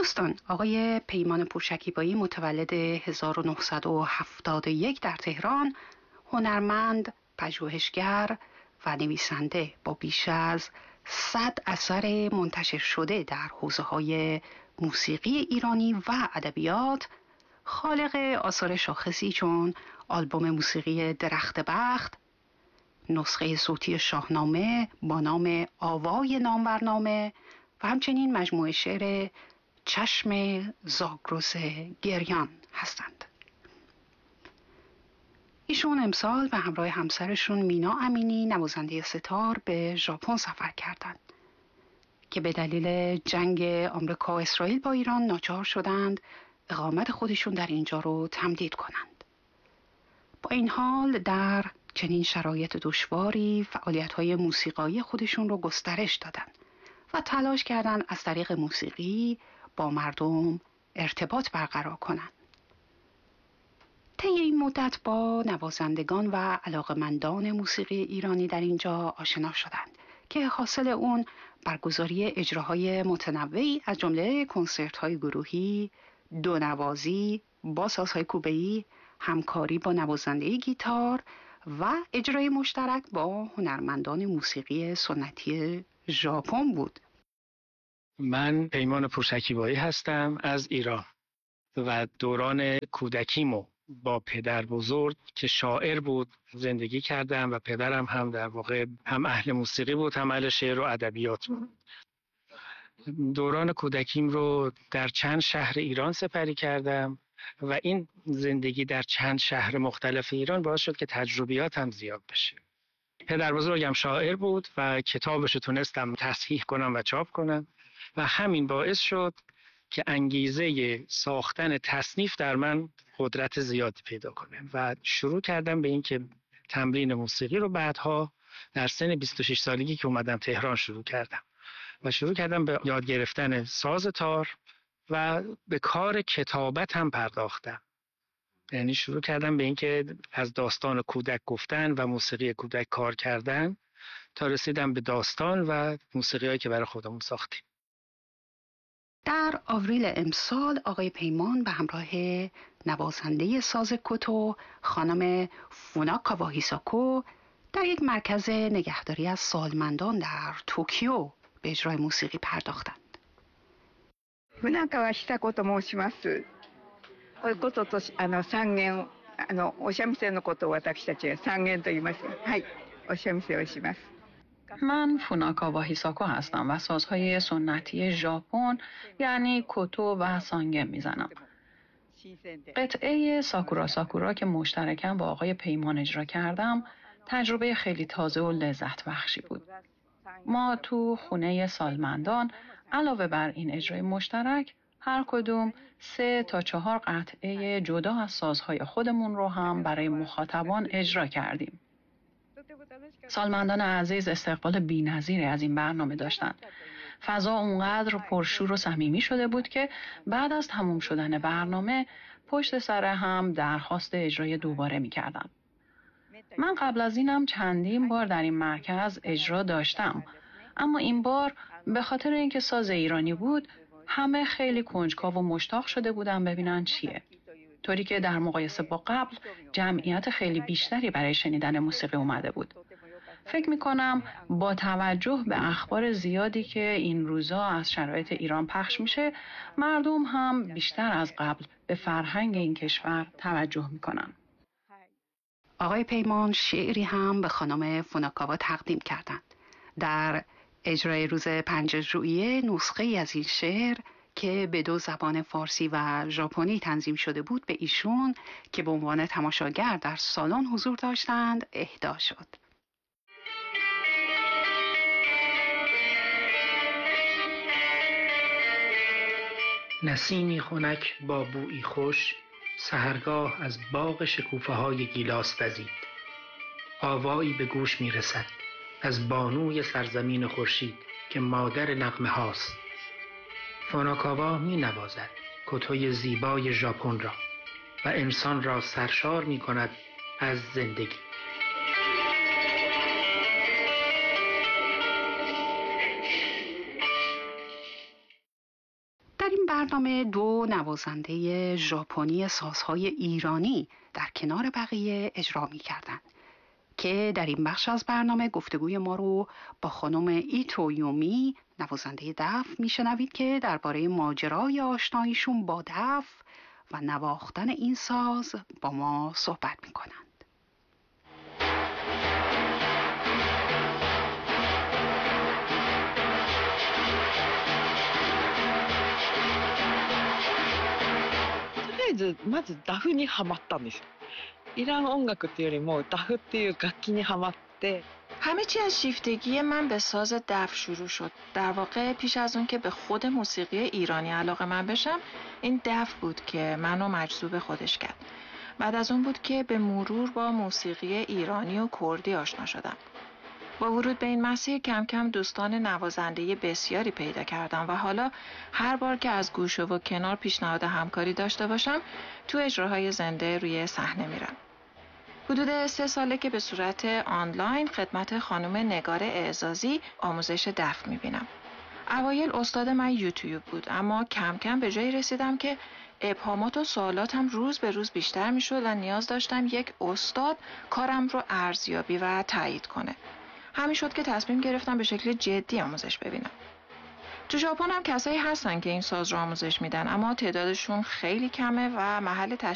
دوستان، آقای پیمان پورشکیبایی متولد 1971 در تهران، هنرمند، پژوهشگر و نویسنده با بیش از 100 اثر منتشر شده در حوزه‌های موسیقی ایرانی و ادبیات، خالق آثار شاخصی چون آلبوم موسیقی درخت بخت، نسخه صوتی شاهنامه با نام آوای نامورنامه و همچنین مجموعه شعر چشم زاگرس گریان هستند. ایشون امسال به همراه همسرشون مینا امینی نوازنده ستار به ژاپن سفر کردند که به دلیل جنگ آمریکا و اسرائیل با ایران ناچار شدند اقامت خودشون در اینجا رو تمدید کنند. با این حال در چنین شرایط دشواری فعالیت‌های موسیقایی خودشون رو گسترش دادن و تلاش کردند از طریق موسیقی با مردم ارتباط برقرار کنند. طی این مدت با نوازندگان و علاقمندان موسیقی ایرانی در اینجا آشنا شدند که حاصل اون برگزاری اجراهای متنوعی از جمله کنسرت‌های گروهی، دونوازی با سازهای کوبه‌ای، همکاری با نوازنده گیتار و اجرای مشترک با هنرمندان موسیقی سنتی ژاپن بود. من پیمان پورشکیبایی هستم از ایران و دوران کودکیمو با پدر بزرگ که شاعر بود زندگی کردم و پدرم هم در واقع هم اهل موسیقی بود هم اهل شعر و ادبیات بود. دوران کودکیم رو در چند شهر ایران سپری کردم و این زندگی در چند شهر مختلف ایران باعث شد که تجربیاتم زیاد بشه. پدر بزرگم شاعر بود و کتابش تونستم تصحیح کنم و چاپ کنم و همین باعث شد که انگیزه ساختن تصنیف در من قدرت زیادی پیدا کنه و شروع کردم به این که تمرین موسیقی رو بعدها در سن 26 سالگی که اومدم تهران شروع کردم و شروع کردم به یاد گرفتن ساز تار و به کار کتابت هم پرداختم. یعنی شروع کردم به این که از داستان کودک گفتن و موسیقی کودک کار کردن تا رسیدم به داستان و موسیقی‌هایی که برای خودمون ساختیم. در آوریل امسال آقای پیمان به همراه نوازنده ساز کوتو خانم فوناکاوا هیساکو در یک مرکز نگهداری از سالمندان در توکیو به اجرای موسیقی پرداختند. 船川久子と申します。これことと三弦お三味線のことを私たちは三弦と言います。はい、お三味線をします。 من فوناکاوا هیساکو هستم و سازهای سنتی ژاپن یعنی کوتو و سانگن میزنم. قطعه ساکورا ساکورا که مشترکاً با آقای پیمان اجرا کردم تجربه خیلی تازه و لذت بخشی بود. ما تو خونه سالمندان علاوه بر این اجرای مشترک هر کدوم 3 تا 4 قطعه جدا از سازهای خودمون رو هم برای مخاطبان اجرا کردیم. سالمندان عزیز استقبال بی‌نظیری از این برنامه داشتند. فضا اونقدر پرشور و صمیمی شده بود که بعد از تموم شدن برنامه پشت سر هم درخواست اجرای دوباره می‌کردن. من قبل از اینم چندین بار در این مرکز اجرا داشتم، اما این بار به خاطر اینکه ساز ایرانی بود همه خیلی کنجکاو و مشتاق شده بودن ببینن چیه، طوری که در مقایسه با قبل جمعیت خیلی بیشتری برای شنیدن موسیقی اومده بود. فکر میکنم با توجه به اخبار زیادی که این روزا از شرایط ایران پخش میشه، مردم هم بیشتر از قبل به فرهنگ این کشور توجه میکنن. آقای پیمان شعری هم به خانم فوناکاوا تقدیم کردند. در اجرای روز 5 ژوئیه نسخه‌ای از این شعر که به 2 زبان فارسی و ژاپنی تنظیم شده بود به ایشون که به عنوان تماشاگر در سالن حضور داشتند اهدا شد. نسیمی خنک با بویی خوش سحرگاه از باغ شکوفه‌های گیلاس وزید. آوایی به گوش می رسد از بانوی سرزمین خورشید که مادر نغمه هاست. فوناکاوا می نوازد کوتوی زیبای ژاپن را و انسان را سرشار می کند از زندگی. در این برنامه دو نوازنده ژاپنی سازهای ایرانی در کنار بقیه اجرا می‌کردند که در این بخش از برنامه گفتگوی ما رو با خانم ایتو یومی نوازنده دف میشنوید که درباره ماجرای آشناییشون با دف و نواختن این ساز با ما صحبت میکنند. まずダフにハマったんですよ。イラン音楽っていうよりもダフっていう楽器にハマって。 همه چی از شیفتگی من به ساز دف شروع شد. در واقع پیش از اون که به خود موسیقی ایرانی علاقه من بشم، این دف بود که منو مجذوب خودش کرد. بعد از اون بود که به مرور با موسیقی ایرانی و کردی آشنا شدم. با ورود به این مسیر کم کم دوستان نوازنده بسیاری پیدا کردم و حالا هر بار که از گوشه و کنار پیشنهاد همکاری داشته باشم تو اجراهای زنده روی صحنه میرم. حدود 3 ساله که به صورت آنلاین خدمت خانم نگار اعزازی آموزش دف میبینم. اوایل استاد من یوتیوب بود، اما کم کم به جایی رسیدم که ابهامات و سوالاتم روز به روز بیشتر میشد و نیاز داشتم یک استاد کارم رو ارزیابی و تایید کنه. همین شد که تصمیم گرفتم به شکل جدی آموزش ببینم. تو ژاپن هم کسایی هستن که این ساز رو آموزش میدن، اما تعدادشون خیلی کمه و محل